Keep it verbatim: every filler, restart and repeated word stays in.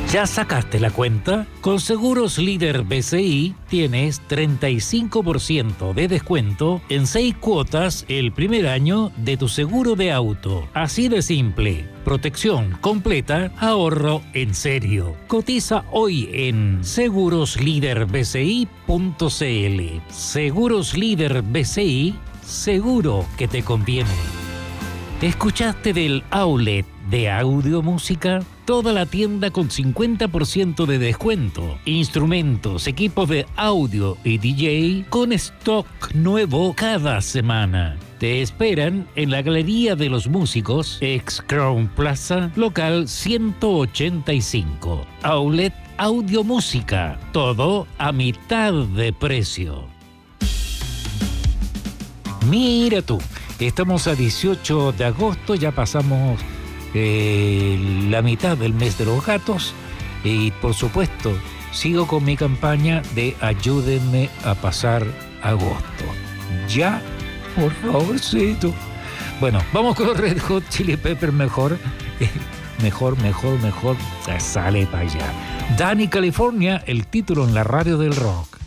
¿Ya sacaste la cuenta? Con Seguros Líder B C I tienes treinta y cinco por ciento de descuento en seis cuotas el primer año de tu seguro de auto. Así de simple. Protección completa, ahorro en serio. Cotiza hoy en seguros líder b c i punto c l. Seguros Líder B C I, seguro que te conviene. ¿Escuchaste del outlet de Audio Música? Toda la tienda con cincuenta por ciento de descuento. Instrumentos, equipos de audio y D J con stock nuevo cada semana. Te esperan en la Galería de los Músicos, ex Crown Plaza, local ciento ochenta y cinco. Outlet Audio Música. Todo a mitad de precio. Mira tú, estamos a dieciocho de agosto, ya pasamos eh, la mitad del mes de los gatos y por supuesto sigo con mi campaña de ayúdenme a pasar agosto. Ya, por favorcito. Bueno, vamos con los Red Hot Chili Peppers mejor. Mejor, mejor, mejor. Sale para allá. Danny California, el título en la radio del rock.